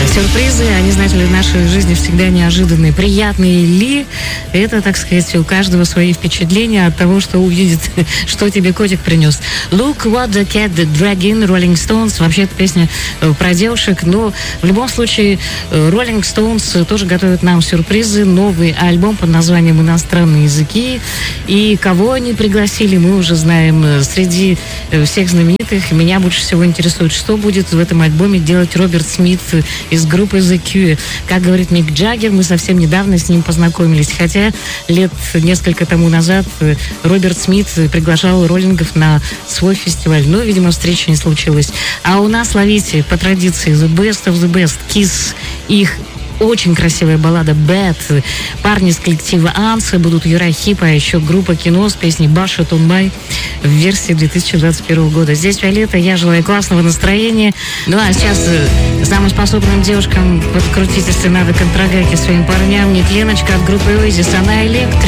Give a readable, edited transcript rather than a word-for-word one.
Сюрпризы, они, знаете ли, в нашей жизни всегда неожиданные. Приятные ли? Это, так сказать, у каждого свои впечатления от того, что увидит, что тебе котик принес. Look what the cat dragged in, Rolling Stones. Вообще, это песня про девушек. Но в любом случае, Rolling Stones тоже готовят нам сюрпризы. Новый альбом под названием «Иностранные языки». И кого они пригласили, мы уже знаем. Среди всех знаменитых меня больше всего интересует, что будет в этом альбоме делать Роберт Смит из группы The Cure. Как говорит Мик Джаггер, мы совсем недавно с ним познакомились, хотя лет несколько тому назад Роберт Смит приглашал роллингов на свой фестиваль, но, видимо, встреча не случилась. А у нас, ловите, по традиции, The Best of the Best, Kiss, их очень красивая баллада «Bad». Парни из коллектива «Анса» будут Юрахип, а еще группа «Кино» с песней «Баша Тунбай» в версии 2021 года. Здесь Виолетта, я желаю классного настроения. Ну а сейчас самым способным девушкам подкрутить, если надо, контрагайки своим парням. Нет, Леночка от группы «Оазис», она электрик.